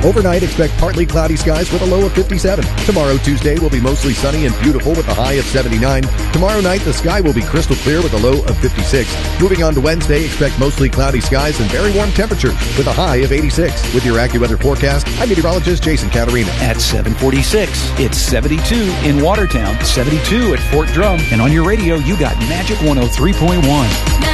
Overnight, expect partly cloudy skies with a low of 57. Tomorrow, Tuesday, will be mostly sunny and beautiful with a high of 79. Tomorrow night, the sky will be crystal clear with a low of 56. Moving on to Wednesday, expect mostly cloudy skies and very warm temperatures with a high of 86. With your AccuWeather forecast, I'm meteorologist Jason Caterina. At 7:46, it's 72 in Watertown, 72 at Fort Drum, and on your radio, you got Magic 103.1.